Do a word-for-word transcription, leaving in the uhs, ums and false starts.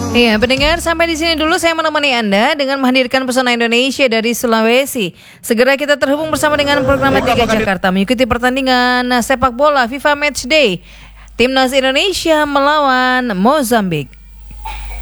Iya, pendengar, sampai di sini dulu saya menemani Anda dengan menghadirkan pesona Indonesia dari Sulawesi. Segera kita terhubung bersama dengan program Liga Jakarta mengikuti pertandingan sepak bola FIFA Matchday. Timnas Indonesia melawan Mozambik.